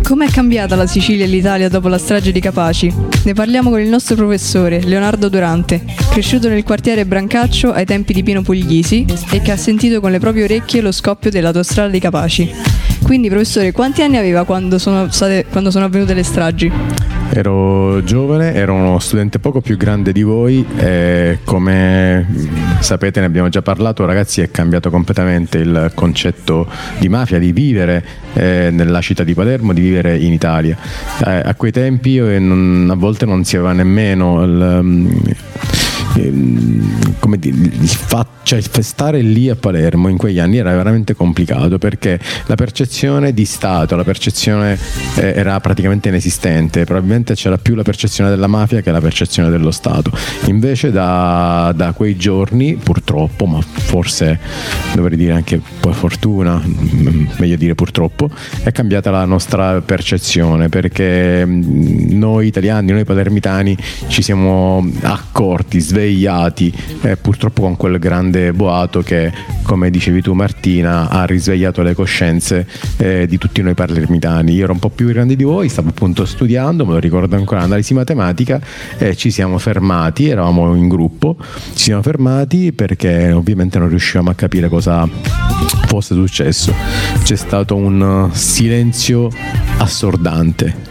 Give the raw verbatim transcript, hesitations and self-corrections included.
Com'è cambiata la Sicilia e l'Italia dopo la strage di Capaci? Ne parliamo con il nostro professore, Leonardo Durante, cresciuto nel quartiere Brancaccio ai tempi di Pino Puglisi e che ha sentito con le proprie orecchie lo scoppio dell'autostrada di Capaci. Quindi, professore, quanti anni aveva quando sono, state, quando sono avvenute le stragi? Ero giovane, ero uno studente poco più grande di voi e come sapete, ne abbiamo già parlato, ragazzi, è cambiato completamente il concetto di mafia, di vivere eh, nella città di Palermo, di vivere in Italia. Eh, a quei tempi eh, non, a volte non si aveva nemmeno il, come dire, il fatto, cioè stare lì a Palermo in quegli anni era veramente complicato, perché la percezione di Stato, la percezione eh, era praticamente inesistente. Probabilmente c'era più la percezione della mafia che la percezione dello Stato. Invece da, da quei giorni, purtroppo, ma forse dovrei dire anche per fortuna, meglio dire purtroppo, è cambiata la nostra percezione, perché noi italiani, noi palermitani ci siamo accorti, svegliati, eh, purtroppo con quel grande boato che, come dicevi tu Martina, ha risvegliato le coscienze eh, di tutti noi palermitani. Io ero un po' più grande di voi, stavo appunto studiando, me lo ricordo ancora, analisi matematica, e ci siamo fermati, eravamo in gruppo, ci siamo fermati perché ovviamente non riuscivamo a capire cosa fosse successo. C'è stato un silenzio assordante.